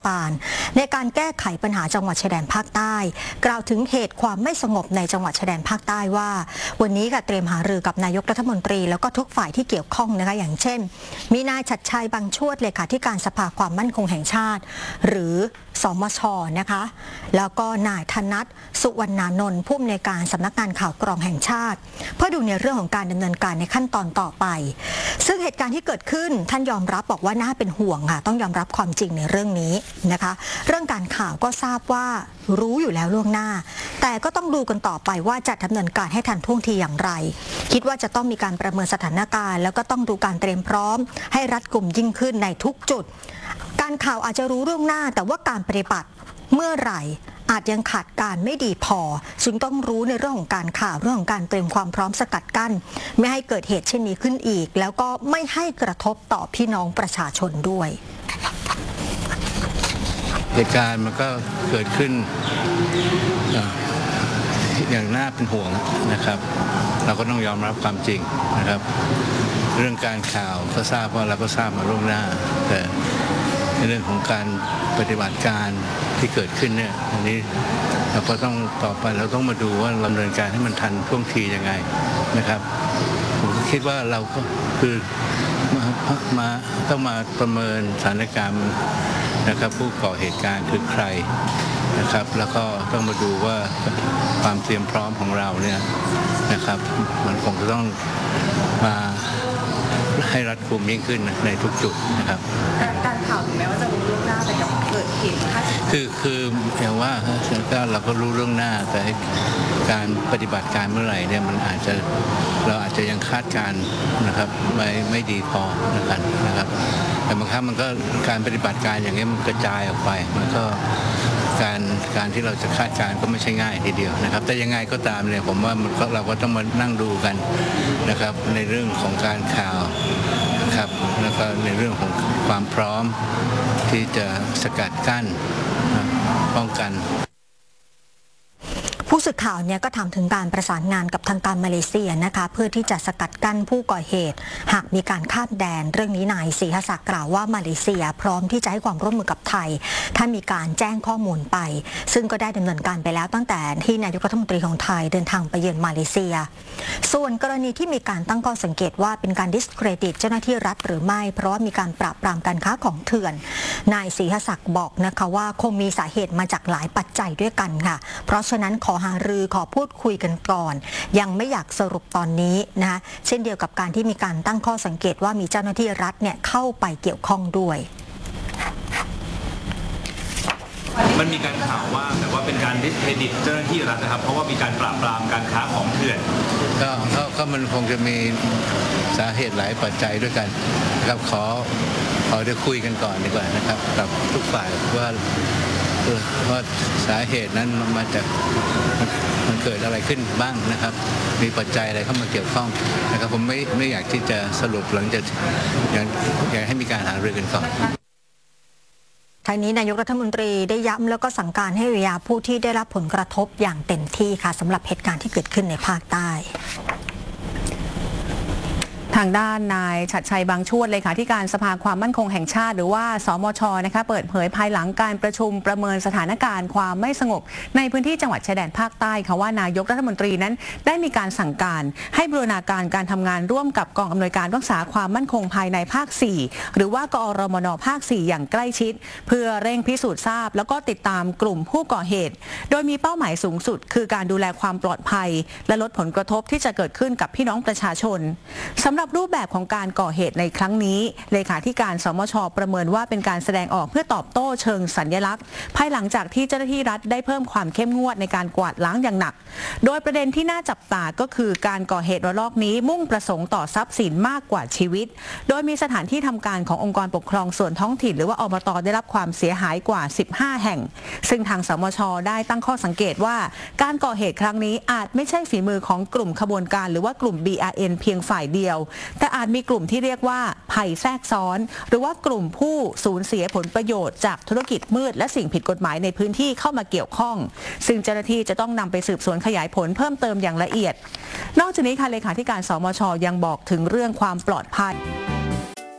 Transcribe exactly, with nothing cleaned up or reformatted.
ในการแก้ไขปัญหาจังหวัดชายแดนภาคใต้กล่าวถึงเหตุความไม่สงบในจังหวัดชายแดนภาคใต้ว่าวันนี้ค่ะเตรียมหารือกับนายกรัฐมนตรีแล้วก็ทุกฝ่ายที่เกี่ยวข้องนะคะอย่างเช่นมีนายชัดชัยบางชวดเลขาธิการสภาความมั่นคงแห่งชาติหรือสมช.นะคะแล้วก็นายธนัทสุวรรณานนท์ผู้อำนวยการสำนักงานข่าวกรองแห่งชาติเพื่อดูในเรื่องของการดำเนินการในขั้นตอนต่อไปซึ่งเหตุการณ์ที่เกิดขึ้นท่านยอมรับบอกว่าน่าเป็นห่วงค่ะต้องยอมรับความจริงในเรื่องนี้นะคะเรื่องการข่าวก็ทราบว่ารู้อยู่แล้วล่วงหน้าแต่ก็ต้องดูกันต่อไปว่าจะดำเนินการให้ทันท่วงทีอย่างไรคิดว่าจะต้องมีการประเมินสถานการณ์แล้วก็ต้องดูการเตรียมพร้อมให้รัดกุมยิ่งขึ้นในทุกจุดการข่าวอาจจะรู้ล่วงหน้าแต่ว่าการปฏิบัติเมื่อไหร่อาจยังขาดการไม่ดีพอจึงต้องรู้ในเรื่องของการข่าวเรื่องของการเตรียมความพร้อมสกัดกั้นไม่ให้เกิดเหตุเช่นนี้ขึ้นอีกแล้วก็ไม่ให้กระทบต่อพี่น้องประชาชนด้วยเหตุการณ์มันก็เกิดขึ้นอย่างน่าเป็นห่วงนะครับเราก็ต้องยอมรับความจริงนะครับเรื่องการข่าวก็ทราบว่าเราก็ทราบมาล่วงหน้าแต่ในเรื่องของการปฏิบัติการที่เกิดขึ้นเนี่ยอันนี้เราก็ต้องต่อไปเราต้องมาดูว่าดำเนินการให้มันทันท่วงทียังไงนะครับผมคิดว่าเราก็คือมามาต้องมาประเมินสถานการณ์นะครับผู้ก่อเหตุการณ์คือใครนะครับแล้วก็ต้องมาดูว่าความเตรียมพร้อมของเราเนี่ยนะครับมันคงจะต้องมาให้รัดกุมยิ่งขึ้นในทุกจุดนะครับการข่าวถึงแม้ว่าจะรู้ล่วงหน้าแต่กับเกิดเหตุคือคืออย่างว่าเราก็รู้ล่วงหน้าแต่การปฏิบัติการเมื่อไหร่เนี่ยมันอาจจะเราอาจจะยังคาดการนะครับไม่ไม่ดีพอนะครับนะครับแต่บางครั้งมันก็การปฏิบัติการอย่างนี้มันกระจายออกไปมันก็การการที่เราจะคาดการก็ไม่ใช่ง่ายทีเดียวนะครับแต่ยังไงก็ตามเนี่ยผมว่ามันก็เราก็ต้องมานั่งดูกันนะครับในเรื่องของการข่าวนะครับแล้วก็ในเรื่องของความพร้อมที่จะสกัดกั้นป้องกันผู้สื่อข่าวเนี่ยก็ถามถึงการประสานงานกับทางการมาเลเซียนะคะเพื่อที่จะสกัดกั้นผู้ก่อเหตุหากมีการข้ามแดนเรื่องนี้นายศรีหศักดิ์กล่าวว่ามาเลเซียพร้อมที่จะให้ความร่วมมือกับไทยถ้ามีการแจ้งข้อมูลไปซึ่งก็ได้ดำเนินการไปแล้วตั้งแต่ที่นายกรัฐมนตรีของไทยเดินทางไปเยือนมาเลเซียส่วนกรณีที่มีการตั้งข้อสังเกตว่าเป็นการดิสเครดิตเจ้าหน้าที่รัฐหรือไม่เพราะว่ามีการปราบปรามการค้าของเถื่อนนายศรีหศักดิ์บอกนะคะว่าคงมีสาเหตุมาจากหลายปัจจัยด้วยกันค่ะเพราะฉะนั้นขอหารือขอพูดคุยกันก่อนยังไม่อยากสรุปตอนนี้นะคะเช่นเดียวกับการที่มีการตั้งข้อสังเกตว่ามีเจ้าหน้าที่รัฐเนี่ยเข้าไปเกี่ยวข้องด้วยมันมีการข่าวว่าแต่ว่าเป็นการดิสเครดิตเจ้าหน้าที่รัฐนะครับเพราะว่ามีการปราบปรามการค้าของเถื่อนก็ก็มันคงจะมีสาเหตุหลายปัจจัยด้วยกันนะครับขอขอเดี๋ยวคุยกันก่อนดีกว่านะครับกับทุกฝ่ายว่าว่าสาเหตุนั้นมันมาจากมันเกิดอะไรขึ้นบ้างนะครับมีปัจจัยอะไรเข้ามาเกี่ยวข้องนะครับผมไม่ไม่อยากที่จะสรุปหลังจากอยากอยากให้มีการหารือกันก่อนทางนี้นายกรัฐมนตรีได้ย้ำแล้วก็สั่งการให้เยียวยาผู้ที่ได้รับผลกระทบอย่างเต็มที่ค่ะสำหรับเหตุการณ์ที่เกิดขึ้นในภาคใต้ทางด้านนายชัดชัยบางชวดเลขาธิการสภาความมั่นคงแห่งชาติหรือว่าสมช.นะคะเปิดเผยภายหลังการประชุมประเมินสถานการณ์ความไม่สงบในพื้นที่จังหวัดชายแดนภาคใต้ค่ะว่านายกรัฐมนตรีนั้นได้มีการสั่งการให้บูรณาการการทำงานร่วมกับกองอำนวยการรักษาความมั่นคงภายในภาคสี่หรือว่ากอรมนภาคสี่อย่างใกล้ชิดเพื่อเร่งพิสูจน์ทราบแล้วก็ติดตามกลุ่มผู้ก่อเหตุโดยมีเป้าหมายสูงสุดคือการดูแลความปลอดภัยและลดผลกระทบที่จะเกิดขึ้นกับพี่น้องประชาชนสำหรับรูปแบบของการก่อเหตุในครั้งนี้เลขาธิการสมช.ประเมินว่าเป็นการแสดงออกเพื่อตอบโต้เชิงสัญลักษณ์ภายหลังจากที่เจ้าหน้าที่รัฐได้เพิ่มความเข้มงวดในการกวาดล้างอย่างหนักโดยประเด็นที่น่าจับตาก็คือการก่อเหตุระลอกนี้มุ่งประสงค์ต่อทรัพย์สินมากกว่าชีวิตโดยมีสถานที่ทำการขององค์กรปกครองส่วนท้องถิ่นหรือว่าอบต.ได้รับความเสียหายกว่าสิบห้าแห่งซึ่งทางสมช.ได้ตั้งข้อสังเกตว่าการก่อเหตุครั้งนี้อาจไม่ใช่ฝีมือของกลุ่มขบวนการหรือว่ากลุ่ม บี อาร์ เอ็น เพียงฝ่ายเดียวแต่อาจมีกลุ่มที่เรียกว่าภัยแทรกซ้อนหรือว่ากลุ่มผู้สูญเสียผลประโยชน์จากธุรกิจมืดและสิ่งผิดกฎหมายในพื้นที่เข้ามาเกี่ยวข้องซึ่งเจ้าหน้าที่จะต้องนำไปสืบสวนขยายผลเพิ่มเติมอย่างละเอียดนอกจากนี้ค่ะเลขาธิการสมช.ยังบอกถึงเรื่องความปลอดภัย